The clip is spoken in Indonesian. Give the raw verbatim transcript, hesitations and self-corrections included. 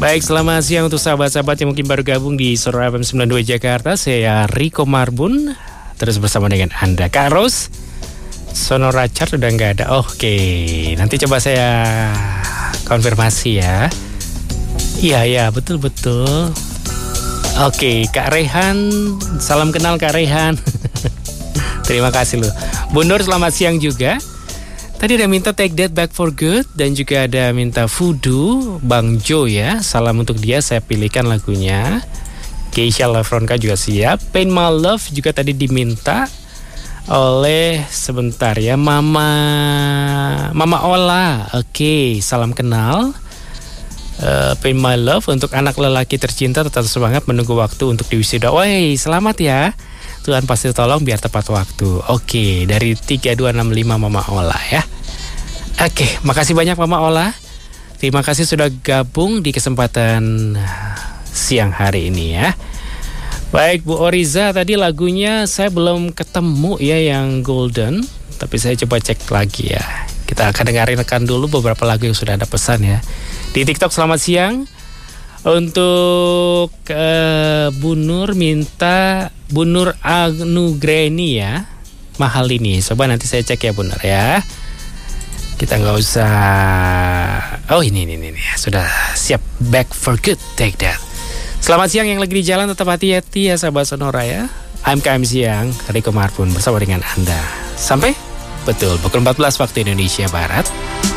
Baik, selamat siang untuk sahabat-sahabat yang mungkin baru gabung di Sonora F M sembilan puluh dua Jakarta. Saya Riko Marbun, terus bersama dengan Anda. Kak Ros, Sonora Chart udah nggak ada. Oke, nanti coba saya konfirmasi ya. Iya, ya, betul-betul. Oke, Kak Rehan, salam kenal Kak Rehan. Terima kasih loh. Bu Nur, selamat siang juga. Tadi ada minta Take That Back for Good dan juga ada minta Voodoo, Bang Jo ya. Salam untuk dia, saya pilihkan lagunya. Keisha Lafronka juga siap. Pain My Love juga tadi diminta oleh sebentar ya Mama Mama Ola. Oke, salam kenal. Uh, Pain My Love untuk anak lelaki tercinta, tetap semangat menunggu waktu untuk diwisuda. Woi, selamat ya. Tuhan pasti tolong biar tepat waktu. Oke, dari tiga dua enam lima Mama Ola ya. Oke, makasih banyak Mama Ola. Terima kasih sudah gabung di kesempatan siang hari ini ya. Baik Bu Oriza, tadi lagunya saya belum ketemu ya yang Golden, tapi saya coba cek lagi ya. Kita akan dengarkan dulu beberapa lagu yang sudah ada pesan ya. Di TikTok selamat siang. Untuk uh, Bu Nur minta Bu Nur Anugreni ya, mahal ini. Coba nanti saya cek ya Bu Nur ya. Kita nggak usah. Oh ini ini ini sudah siap. Back for Good, Take That. Selamat siang yang lagi di jalan, tetap hati-hati ya sahabat Sonora ya. I'm K M Siang, Riko Marbun bersama dengan Anda. Sampai betul pukul empat belas waktu Indonesia Barat.